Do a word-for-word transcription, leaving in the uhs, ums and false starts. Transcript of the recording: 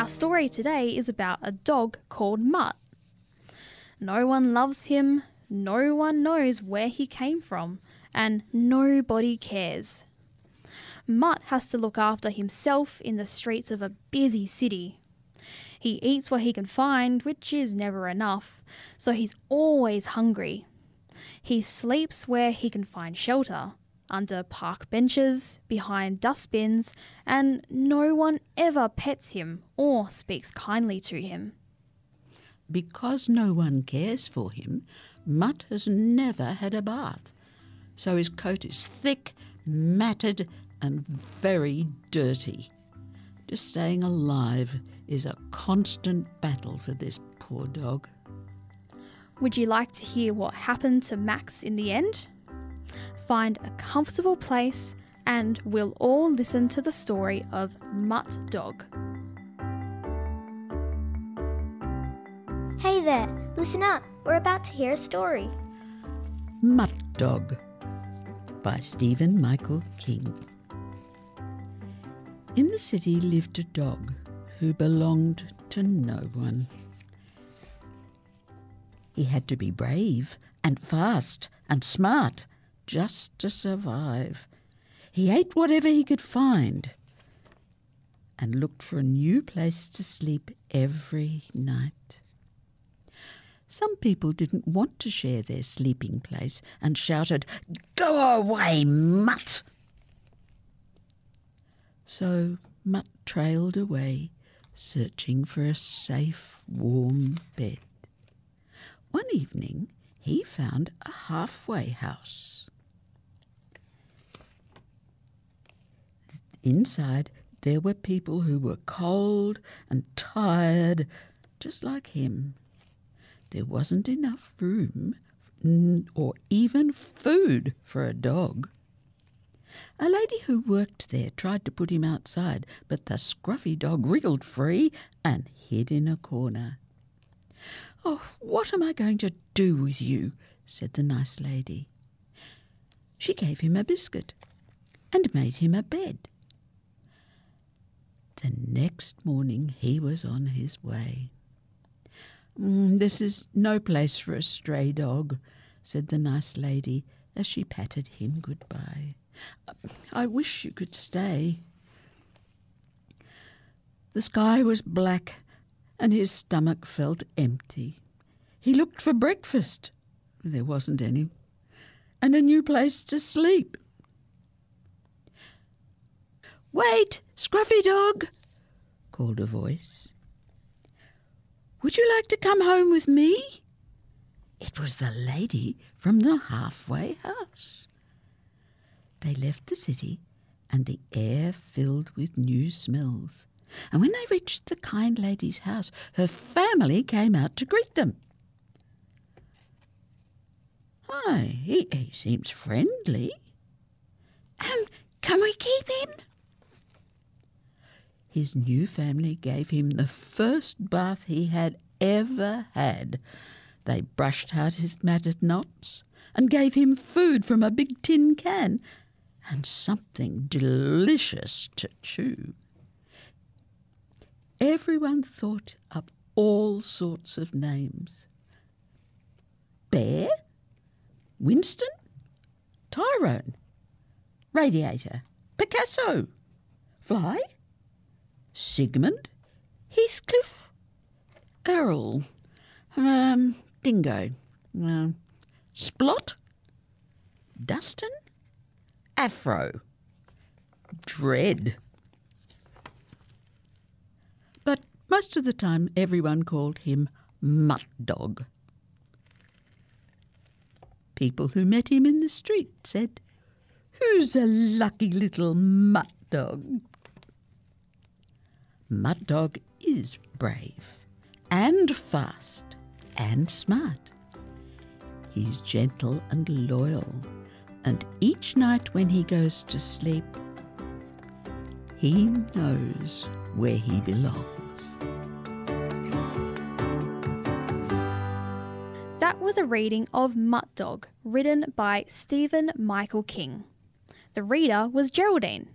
Our story today is about a dog called Mutt. No one loves him, no one knows where he came from, and nobody cares. Mutt has to look after himself in the streets of a busy city. He eats what he can find, which is never enough, so he's always hungry. He sleeps where he can find shelter, under park benches, behind dustbins, and no one ever pets him or speaks kindly to him. Because no one cares for him, Mutt has never had a bath, so his coat is thick, matted, and very dirty. Just staying alive is a constant battle for this poor dog. Would you like to hear what happened to Max in the end? Find a comfortable place and we'll all listen to the story of Mutt Dog. Hey there, listen up. We're about to hear a story. Mutt Dog by Stephen Michael King. In the city lived a dog who belonged to no one. He had to be brave and fast and smart just to survive. He ate whatever he could find and looked for a new place to sleep every night. Some people didn't want to share their sleeping place and shouted, "Go away, Mutt!" So Mutt trailed away, searching for a safe, warm bed. One evening, he found a halfway house. Inside, there were people who were cold and tired, just like him. There wasn't enough room or even food for a dog. A lady who worked there tried to put him outside, but the scruffy dog wriggled free and hid in a corner. "Oh, what am I going to do with you?" said the nice lady. She gave him a biscuit and made him a bed. The next morning he was on his way. Mm, "This is no place for a stray dog," said the nice lady as she patted him goodbye. "I wish you could stay." The sky was black and his stomach felt empty. He looked for breakfast. There wasn't any. And a new place to sleep. "Wait, Scruffy dog," called a voice. "Would you like to come home with me?" It was the lady from the halfway house. They left the city and the air filled with new smells. And when they reached the kind lady's house, her family came out to greet them. "Hi, he, he seems friendly. And can we keep him?" His new family gave him the first bath he had ever had. They brushed out his matted knots and gave him food from a big tin can and something delicious to chew. Everyone thought up all sorts of names. Bear, Winston, Tyrone, Radiator, Picasso, Fly, Sigmund, Heathcliff, Earl, um, Dingo, um, Splot, Dustin, Afro, Dread. But most of the time everyone called him Mutt Dog. People who met him in the street said, "Who's a lucky little Mutt Dog?" Mutt Dog is brave and fast and smart. He's gentle and loyal, and each night when he goes to sleep, he knows where he belongs. That was a reading of Mutt Dog, written by Stephen Michael King. The reader was Geraldine.